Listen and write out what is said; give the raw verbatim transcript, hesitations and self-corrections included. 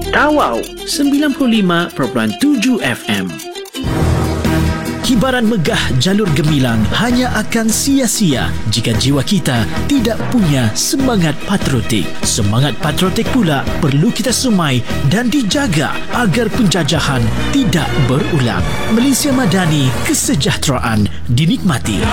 Tawau sembilan puluh lima perpuluhan tujuh F M. Kibaran megah jalur gemilang hanya akan sia-sia jika jiwa kita tidak punya semangat patriotik. Semangat patriotik pula perlu kita sumai dan dijaga agar penjajahan tidak berulang. Malaysia Madani, kesejahteraan dinikmati.